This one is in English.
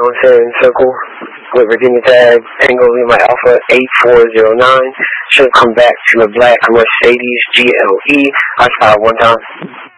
10 circle with Virginia tag, Tango Lima Alpha 8409. Should come back to the black Mercedes GLE. I tried one time.